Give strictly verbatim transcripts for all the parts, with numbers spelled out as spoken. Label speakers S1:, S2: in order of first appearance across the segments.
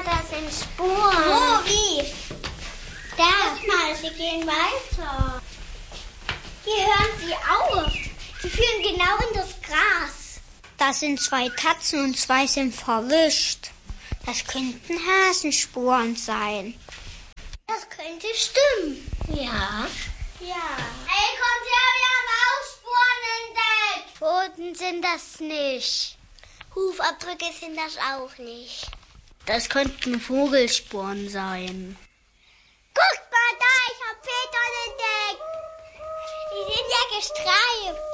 S1: mal, da sind Spuren.
S2: Wo, wie?
S1: Da.
S2: Guck mal, sie gehen weiter. Hier hören sie auf. Sie führen genau in das Gras.
S1: Da sind zwei Katzen und zwei sind verwischt. Das könnten Hasenspuren sein.
S2: Das könnte stimmen.
S1: Ja.
S2: Ja. Hey, kommt her, wir haben auch Spuren entdeckt.
S1: Pfoten sind das nicht.
S2: Hufabdrücke sind das auch nicht.
S1: Das könnten Vogelspuren sein.
S2: Guckt mal da, ich habe Federn entdeckt. Die sind ja gestreift.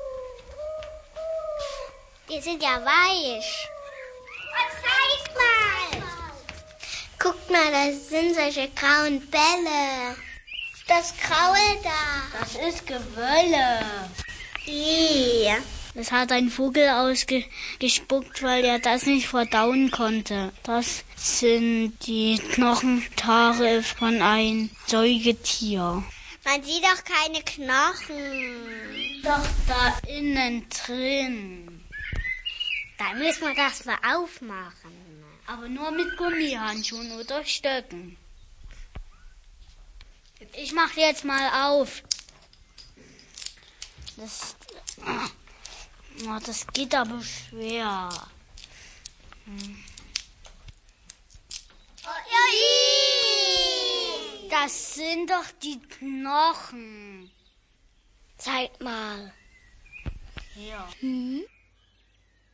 S1: Die sind ja weich.
S2: Zeig mal.
S1: Guck mal, das sind solche grauen Bälle.
S2: Das Graue da.
S1: Das ist Gewölle.
S2: Ja.
S1: Das hat ein Vogel ausgespuckt, weil er das nicht verdauen konnte. Das sind die Knochentare von einem Säugetier.
S2: Man sieht doch keine Knochen.
S1: Doch da innen drin.
S2: Da müssen wir das mal aufmachen.
S1: Aber nur mit Gummihandschuhen oder Stöcken. Ich mach jetzt mal auf. Das, oh, das geht aber schwer. Hm. Das sind doch die Knochen.
S2: Zeig mal.
S1: Hier.
S2: Hm?